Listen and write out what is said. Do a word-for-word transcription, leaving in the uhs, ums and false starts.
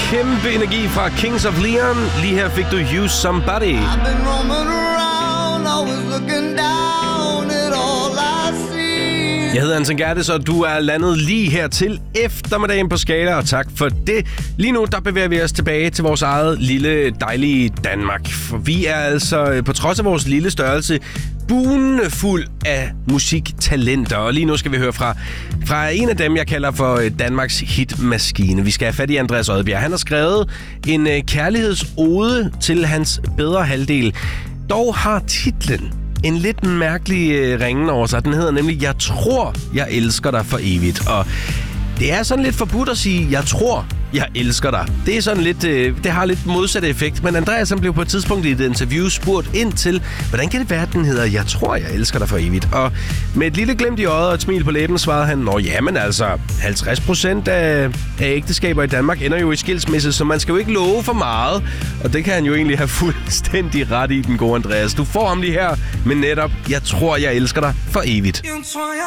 kæmpe energi fra Kings of Leon. Lige her fik du Use Somebody. Jeg hedder Anton Gerdes, og du er landet lige her til eftermiddagen på Skala, og tak for det. Lige nu, der bevæger vi os tilbage til vores eget lille, dejlige Danmark. For vi er altså, på trods af vores lille størrelse, bunende fuld af musiktalenter. Og lige nu skal vi høre fra, fra en af dem, jeg kalder for Danmarks hitmaskine. Vi skal have fat i Andreas Odbjerg. Han har skrevet en kærlighedsode til hans bedre halvdel. Dog har titlen en lidt mærkelig øh, ringen over sig. Den hedder nemlig Jeg tror, jeg elsker dig for evigt. Og det er sådan lidt forbudt at sige, jeg tror, jeg elsker dig. Det er sådan lidt, øh, det har lidt modsatte effekt. Men Andreas han blev på et tidspunkt i et interview spurgt ind til, hvordan kan det være, at den hedder Jeg tror, jeg elsker dig for evigt? Og med et lille glimt i øjet og et smil på læben svarede han, nå jamen altså, halvtreds procent af, af ægteskaber i Danmark ender jo i skilsmisse, så man skal jo ikke love for meget. Og det kan han jo egentlig have fuldstændig ret i, den gode Andreas. Du får ham lige her, men netop, Jeg tror, jeg elsker dig for evigt. Jeg tror, jeg